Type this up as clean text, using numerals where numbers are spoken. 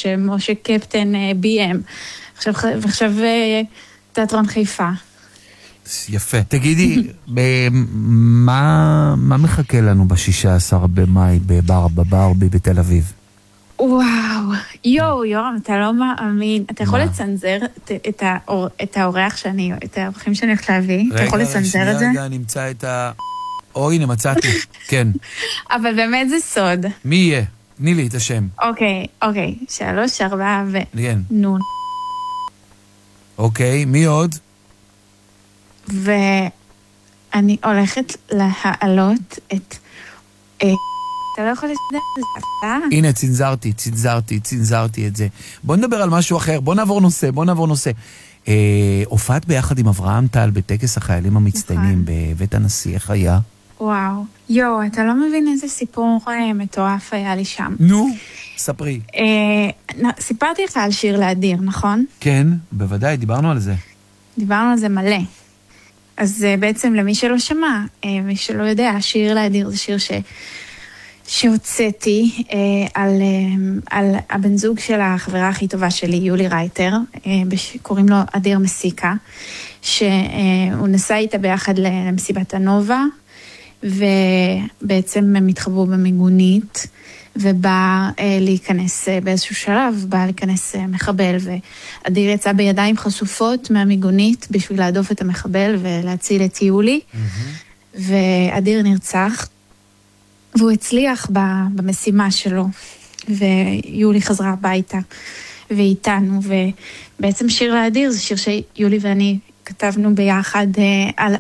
שמשה קפטן BM, ועכשיו תיאטרון חיפה. יפה. תגידי, מה מחכה לנו ב-16 במאי בברבי בתל אביב? וואו, יורם, אתה לא מאמין. אתה יכול לצנזר את האורח שאני, את האורחים שאני הולכת להביא? אתה יכול לצנזר את זה? רגע, נמצא את ה... הנה, מצאתי, כן. אבל באמת זה סוד. מי יהיה? תני לי את השם. אוקיי, 3, 4 כן. נון. אוקיי, מי עוד? ואני הולכת להעלות את... אתה לא יכול לסדר את זה, אתה? הנה, צנזרתי את זה. בוא נדבר על משהו אחר, בוא נעבור נושא. הופעת ביחד עם אברהם טל בטקס החיילים המצטיינים בבית הנשיא, איך היה? וואו, אתה לא מבין איזה סיפור מטורף היה לי שם. נו, ספרי. סיפרתי לך על שיר לאדיר, נכון? כן, בוודאי, דיברנו על זה. דיברנו על זה מלא. אז בעצם למי שלא שמע, מי שלא יודע, שיר לאדיר זה שיר שהוצאתי על הבן זוג של החברה הכי טובה שלי, יולי רייטר, קוראים לו אדיר מסיקה, שהוא נסע איתה ביחד למסיבת הנובה, ובעצם הם התחברו במיגונית, ובא להיכנס באיזשהו שלב, בא להיכנס מחבל, ואדיר יצא בידיים חשופות מהמיגונית בשביל להדוף את המחבל ולהציל את יולי, ואדיר נרצח, והוא הצליח במשימה שלו, ויולי חזרה הביתה, ואיתנו, ובעצם שיר לאדיר זה שיר שיולי ואני כתבנו ביחד